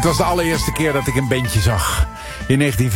Het was de allereerste keer dat ik een bandje zag. In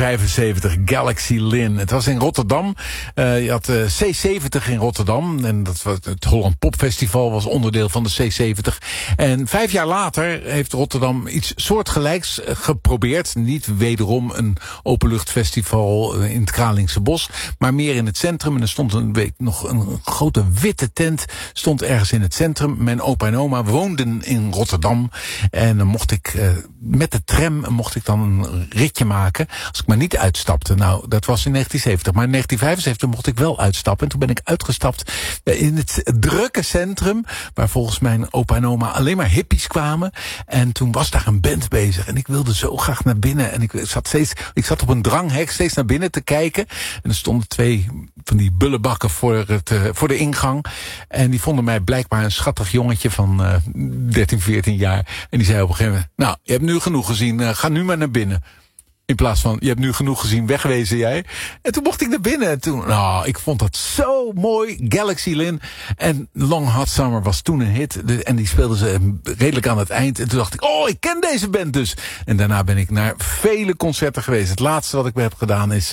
1975, Galaxy Lin. Het was in Rotterdam. Je had C70 in Rotterdam. En dat was het Holland Popfestival was onderdeel van de C70. En 5 jaar later heeft Rotterdam iets soortgelijks geprobeerd. Niet wederom een openluchtfestival in het Kralingse Bos. Maar meer in het centrum. En er stond een week nog een grote witte tent. Stond ergens in het centrum. Mijn opa en oma woonden in Rotterdam. En dan mocht ik met de tram dan een ritje maken. Als ik maar niet uitstapte. Nou, dat was in 1970. Maar in 1975 mocht ik wel uitstappen. En toen ben ik uitgestapt in het drukke centrum. Waar volgens mijn opa en oma alleen maar hippies kwamen. En toen was daar een band bezig. En ik wilde zo graag naar binnen. En ik zat op een dranghek steeds naar binnen te kijken. En er stonden 2 van die bullenbakken voor de ingang. En die vonden mij blijkbaar een schattig jongetje van 13, 14 jaar. En die zei op een gegeven moment: nou, je hebt nu genoeg gezien. Ga nu maar naar binnen. In plaats van, je hebt nu genoeg gezien, wegwezen jij. En toen mocht ik naar binnen. En toen, ik vond dat zo mooi. Galaxy Lin. En Long Hot Summer was toen een hit. En die speelden ze redelijk aan het eind. En toen dacht ik, ik ken deze band dus. En daarna ben ik naar vele concerten geweest. Het laatste wat ik heb gedaan is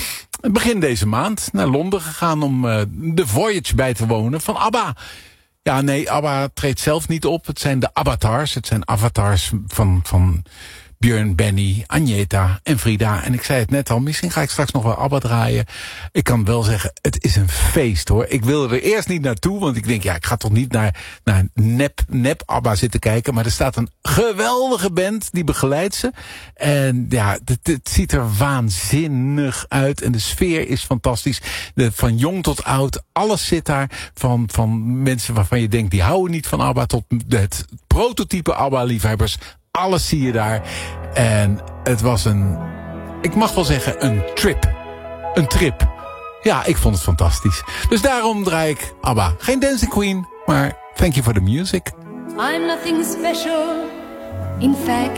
begin deze maand naar Londen gegaan om de Voyage bij te wonen van ABBA. Ja, nee, ABBA treedt zelf niet op. Het zijn de avatars. Het zijn avatars van Björn, Benny, Agneta en Frida. En ik zei het net al, misschien ga ik straks nog wel ABBA draaien. Ik kan wel zeggen, het is een feest hoor. Ik wilde er eerst niet naartoe, want ik denk, ik ga toch niet naar nep ABBA zitten kijken. Maar er staat een geweldige band, die begeleidt ze. En ja, het ziet er waanzinnig uit. En de sfeer is fantastisch. Van jong tot oud, alles zit daar. Van mensen waarvan je denkt, die houden niet van ABBA, tot het prototype ABBA-liefhebbers. Alles zie je daar. En het was ik mag wel zeggen, een trip. Een trip. Ja, ik vond het fantastisch. Dus daarom draai ik ABBA. Geen Dancing Queen, maar thank you for the music. I'm nothing special. In fact,